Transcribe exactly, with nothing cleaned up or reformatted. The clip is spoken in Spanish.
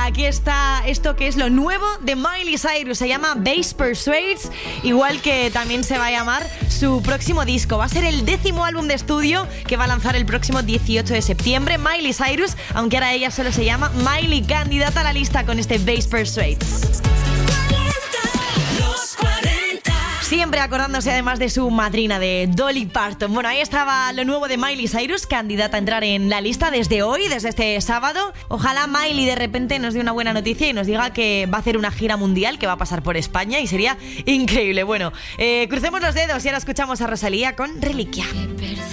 aquí está esto que es lo nuevo de Miley Cyrus. Se llama Bass Persuades, igual que también se va a llamar su próximo disco. Va a ser el décimo álbum de estudio que va a lanzar el próximo dieciocho de septiembre. Miley Cyrus, aunque ahora ella solo se llama Miley, candidata a la lista con este Bass Persuades. Siempre acordándose además de su madrina, de Dolly Parton. Bueno, ahí estaba lo nuevo de Miley Cyrus, candidata a entrar en la lista desde hoy, desde este sábado. Ojalá Miley de repente nos dé una buena noticia y nos diga que va a hacer una gira mundial, que va a pasar por España, y sería increíble. Bueno, eh, crucemos los dedos y ahora escuchamos a Rosalía con Reliquia.